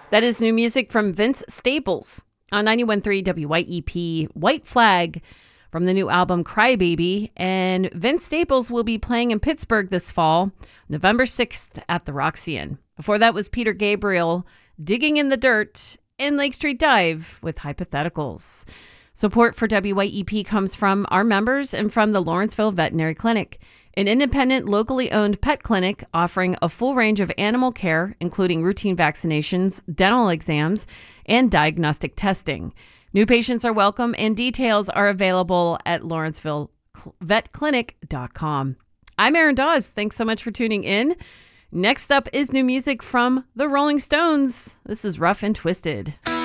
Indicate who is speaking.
Speaker 1: That is new music from Vince Staples on 91.3 WYEP, White Flag, from the new album Crybaby. And Vince Staples will be playing in Pittsburgh this fall, November 6th at the Roxy. Before that was Peter Gabriel, Digging in the Dirt, and Lake Street Dive with Hypotheticals. Support for WYEP comes from our members and from the Lawrenceville Veterinary Clinic, an independent, locally owned pet clinic offering a full range of animal care, including routine vaccinations, dental exams, and diagnostic testing. New patients are welcome, and details are available at lawrencevilletvetclinic.com. I'm Erin Dawes. Thanks so much for tuning in. Next up is new music from the Rolling Stones. This is Rough and Twisted.